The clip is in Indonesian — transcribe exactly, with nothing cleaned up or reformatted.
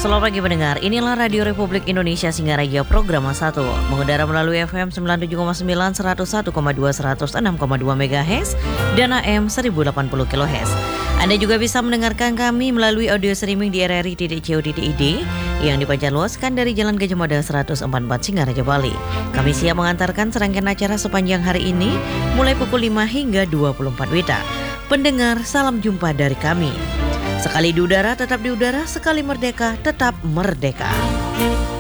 Selamat pagi pendengar, inilah Radio Republik Indonesia Singaraja Program satu, mengudara melalui F M sembilan puluh tujuh koma sembilan, seratus satu koma dua, seratus enam koma dua MHz dan A M seribu delapan puluh kilohertz. Anda juga bisa mendengarkan kami melalui audio streaming di r r i titik co titik i d yang dipancarluaskan dari Jalan Gajah Mada seratus empat puluh empat Singaraja, Bali. Kami siap mengantarkan serangkaian acara sepanjang hari ini mulai pukul lima hingga dua puluh empat W I B. Pendengar, salam jumpa dari kami. Sekali di udara, tetap di udara. Sekali merdeka, tetap merdeka.